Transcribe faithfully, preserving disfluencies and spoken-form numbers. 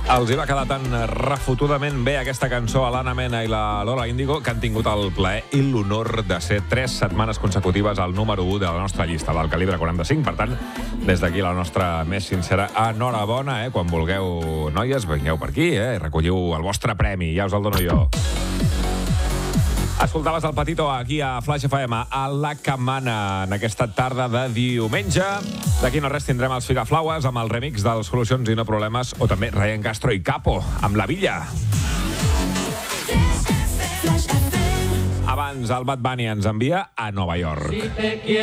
Els hi va quedar tan refotudament bé aquesta cançó a l'Anna Mena i la Lola Índigo que han tingut el plaer i l'honor de ser tres setmanes consecutives al número u de la nostra llista, del calibre quaranta-cinc. Per tant, des d'aquí la nostra més sincera enhorabona, eh? Quan vulgueu, noies, vingueu per aquí, eh? Recolliu el vostre premi, ja us el dono jo. Escoltaves el Petito aquí a Flash F M, a la que mana en aquesta tarda de diumenge. D'aquí no res tindrem els Figaflaues amb el remix dels Solucions i No Problemes, o també Ryan Castro i Capo amb La Villa. Abans el Bad Bunny ens envia a Nova York.